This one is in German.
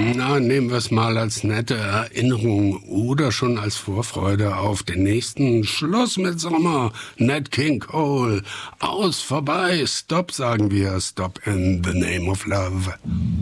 Na, nehmen wir es mal als nette Erinnerung oder schon als Vorfreude auf den nächsten Schluss mit Sommer. Nat King Cole. Aus, vorbei, stop, sagen wir. Stop in the name of love.